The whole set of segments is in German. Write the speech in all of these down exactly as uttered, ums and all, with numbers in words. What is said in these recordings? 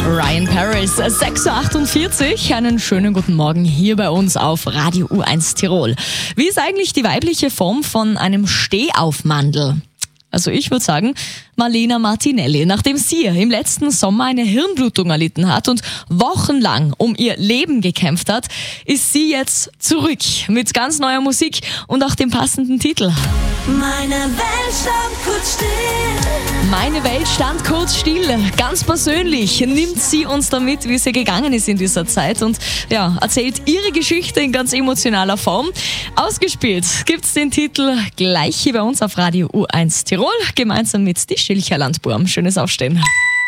Ryan Paris, sechs Uhr achtundvierzig. Einen schönen guten Morgen hier bei uns auf Radio U eins Tirol. Wie ist eigentlich die weibliche Form von einem Stehaufmandel? Also ich würde sagen, Marlena Martinelli. Nachdem sie im letzten Sommer eine Hirnblutung erlitten hat und wochenlang um ihr Leben gekämpft hat, ist sie jetzt zurück mit ganz neuer Musik und auch dem passenden Titel. Meine Welt stand kurz still. Meine Welt stand kurz still. Ganz persönlich nimmt sie uns damit, wie es ihr gegangen ist in dieser Zeit und ja, erzählt ihre Geschichte in ganz emotionaler Form. Ausgespielt gibt's den Titel gleich hier bei uns auf Radio U eins Tirol, gemeinsam mit die Schilcher Landburm. Schönes Aufstehen.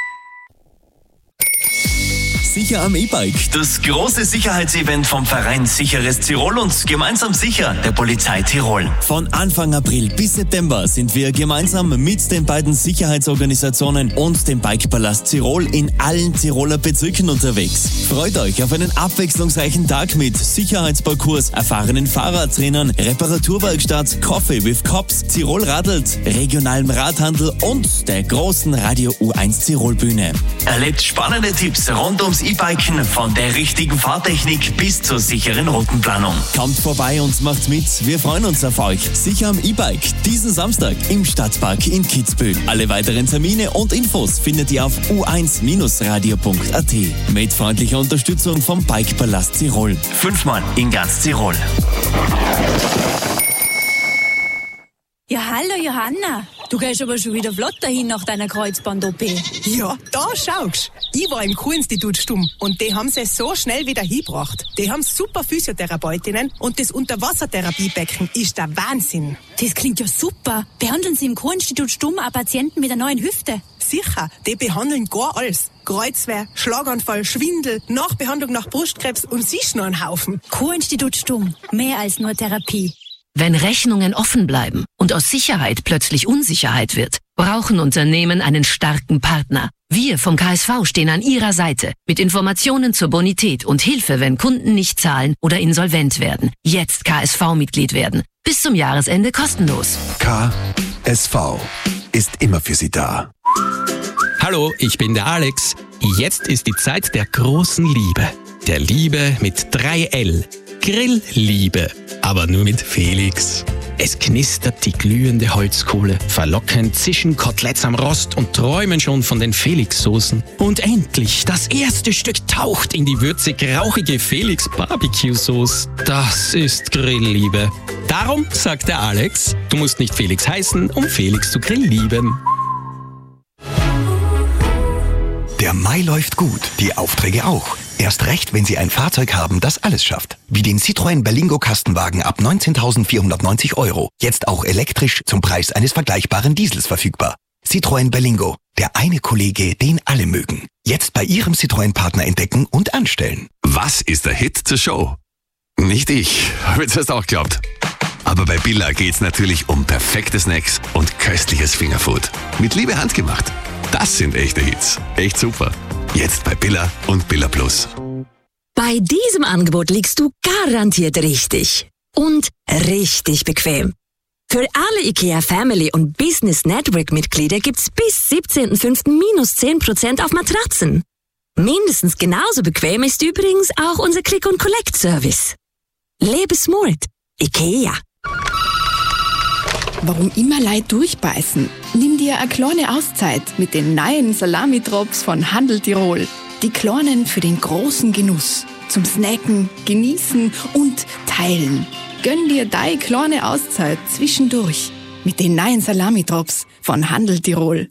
Sicher am E-Bike. Das große Sicherheitsevent vom Verein Sicheres Tirol und gemeinsam sicher der Polizei Tirol. Von Anfang April bis September sind wir gemeinsam mit den beiden Sicherheitsorganisationen und dem Bikepalast Tirol in allen Tiroler Bezirken unterwegs. Freut euch auf einen abwechslungsreichen Tag mit Sicherheitsparcours, erfahrenen Fahrradtrainern, Reparaturwerkstatt, Coffee with Cops, Tirol radelt, regionalem Radhandel und der großen Radio U eins Tirol Bühne. Erlebt spannende Tipps rund ums E-Biken, von der richtigen Fahrtechnik bis zur sicheren Routenplanung. Kommt vorbei und macht mit. Wir freuen uns auf euch. Sicher am E-Bike. Diesen Samstag im Stadtpark in Kitzbühel. Alle weiteren Termine und Infos findet ihr auf u eins radio punkt a t. Mit freundlicher Unterstützung vom Bikepalast Tirol. Fünfmal in ganz Tirol. Ja, hallo Johanna. Du gehst aber schon wieder flott dahin nach deiner Kreuzband-O P. Ja, da schaust. Ich war im Kurinstitut stumm und die haben sie so schnell wieder hingebracht. Die haben super Physiotherapeutinnen und das Unterwassertherapiebecken ist der Wahnsinn. Das klingt ja super. Behandeln Sie im Kurinstitut stumm auch Patienten mit einer neuen Hüfte? Sicher, die behandeln gar alles. Kreuzweh, Schlaganfall, Schwindel, Nachbehandlung nach Brustkrebs und siehst noch einen Haufen. Kurinstitut stumm. Mehr als nur Therapie. Wenn Rechnungen offen bleiben und aus Sicherheit plötzlich Unsicherheit wird, brauchen Unternehmen einen starken Partner. Wir vom K S V stehen an Ihrer Seite mit Informationen zur Bonität und Hilfe, wenn Kunden nicht zahlen oder insolvent werden. Jetzt K S V-Mitglied werden. Bis zum Jahresende kostenlos. K S V ist immer für Sie da. Hallo, ich bin der Alex. Jetzt ist die Zeit der großen Liebe. Der Liebe mit drei L. Grillliebe. Aber nur mit Felix. Es knistert die glühende Holzkohle, verlockend zischen Koteletts am Rost und träumen schon von den Felix-Soßen. Und endlich, das erste Stück taucht in die würzig-rauchige Felix-Barbecue-Sauce. Das ist Grillliebe. Darum sagt der Alex, du musst nicht Felix heißen, um Felix zu grilllieben. Der Mai läuft gut, die Aufträge auch. Erst recht, wenn Sie ein Fahrzeug haben, das alles schafft. Wie den Citroën Berlingo Kastenwagen ab neunzehntausendvierhundertneunzig Euro. Jetzt auch elektrisch zum Preis eines vergleichbaren Diesels verfügbar. Citroën Berlingo, der eine Kollege, den alle mögen. Jetzt bei Ihrem Citroën-Partner entdecken und anstellen. Was ist der Hit zur Show? Nicht ich, habe jetzt erst auch geglaubt. Aber bei Billa geht's natürlich um perfekte Snacks und köstliches Fingerfood. Mit Liebe handgemacht. Das sind echte Hits. Echt super. Jetzt bei Billa und Billa Plus. Bei diesem Angebot liegst du garantiert richtig. Und richtig bequem. Für alle IKEA Family und Business Network Mitglieder gibt's bis siebzehnten fünften minus zehn Prozent auf Matratzen. Mindestens genauso bequem ist übrigens auch unser Click-and-Collect-Service. Lebe smart. IKEA. Warum immer Leid durchbeißen? Nimm dir eine kleine Auszeit mit den neuen Salami-Drops von Handel Tirol. Die kleinen für den großen Genuss. Zum Snacken, Genießen und Teilen. Gönn dir deine kleine Auszeit zwischendurch mit den neuen Salami-Drops von Handel Tirol.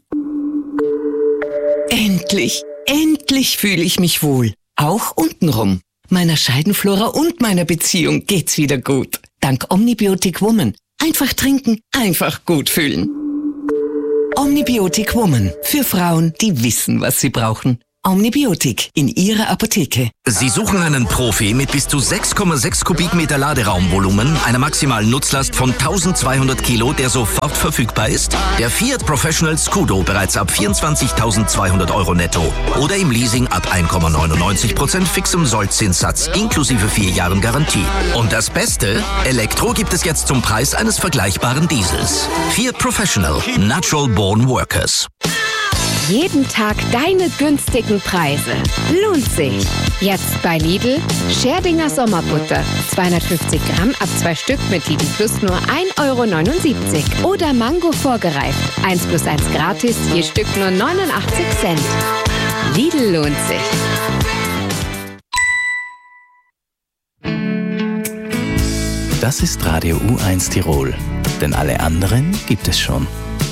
Endlich, endlich fühle ich mich wohl. Auch untenrum. Meiner Scheidenflora und meiner Beziehung geht's wieder gut. Dank Omnibiotic Woman. Einfach trinken, einfach gut fühlen. Omnibiotic Woman. Für Frauen, die wissen, was sie brauchen. Omnibiotic in Ihrer Apotheke. Sie suchen einen Profi mit bis zu sechs Komma sechs Kubikmeter Laderaumvolumen, einer maximalen Nutzlast von tausendzweihundert Kilo, der sofort verfügbar ist? Der Fiat Professional Scudo bereits ab vierundzwanzigtausendzweihundert Euro netto oder im Leasing ab eins Komma neunundneunzig Prozent fixem Sollzinssatz inklusive vier Jahren Garantie. Und das Beste? Elektro gibt es jetzt zum Preis eines vergleichbaren Diesels. Fiat Professional. Natural Born Workers. Jeden Tag deine günstigen Preise. Lohnt sich. Jetzt bei Lidl Scherdinger Sommerbutter. zweihundertfünfzig Gramm ab zwei Stück mit Lidl Plus nur ein Euro neunundsiebzig. Oder Mango vorgereift. eins plus eins gratis, je Stück nur neunundachtzig Cent. Lidl lohnt sich. Das ist Radio U eins Tirol. Denn alle anderen gibt es schon.